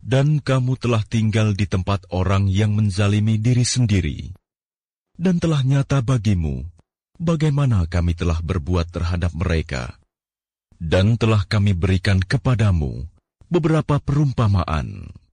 Dan kamu telah tinggal di tempat orang yang menzalimi diri sendiri. Dan telah nyata bagimu bagaimana kami telah berbuat terhadap mereka. Dan telah kami berikan kepadamu beberapa perumpamaan.